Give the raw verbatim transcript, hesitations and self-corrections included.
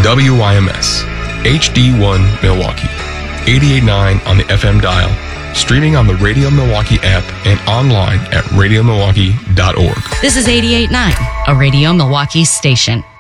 W Y M S, H D one Milwaukee, eighty-eight point nine on the F M dial, streaming on the Radio Milwaukee app and online at radio milwaukee dot org. This is eighty-eight point nine, a Radio Milwaukee station.